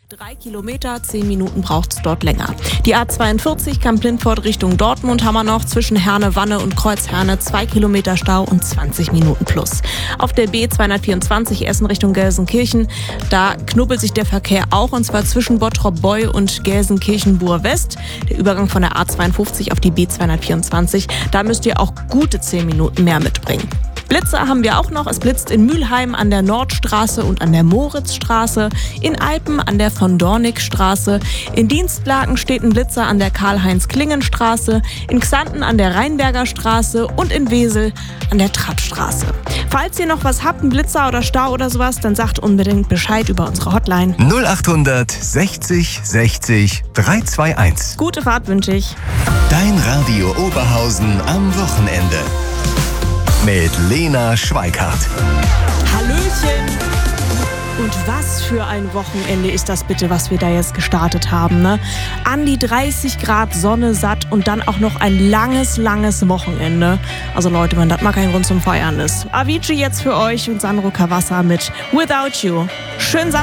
3 Kilometer, 10 Minuten braucht es dort länger. Die A42 Kamp-Lintfort Richtung Dortmund haben wir noch zwischen Herne-Wanne und Kreuzherne 2 Kilometer Stau und 20 Minuten plus. Auf der B224 Essen Richtung Gelsenkirchen, da knubbelt sich der Verkehr auch, und zwar zwischen Bottrop-Boy und Gelsenkirchen-Bur-West. Der Übergang von der A52 auf die B224, da müsst ihr auch gute 10 Minuten mehr mitbringen. Blitzer haben wir auch noch. Es blitzt in Mülheim an der Nordstraße und an der Moritzstraße, in Eipen an der von Dornick-Straße, in Dienstlaken steht ein Blitzer an der Karl-Heinz-Klingen-Straße, in Xanten an der Rheinberger Straße und in Wesel an der Trappstraße. Falls ihr noch was habt, einen Blitzer oder Stau oder sowas, dann sagt unbedingt Bescheid über unsere Hotline. 0800 60 60 321. Gute Fahrt wünsche ich. Dein Radio Oberhausen am Wochenende. Mit Lena Schweikart. Hallöchen! Und was für ein Wochenende ist das bitte, was wir da jetzt gestartet haben, ne? An die 30 Grad Sonne satt und dann auch noch ein langes Wochenende. Also Leute, wenn das mal kein Grund zum Feiern ist. Avicii jetzt für euch und Sandro Cavazza mit Without You. Schönen Samstag.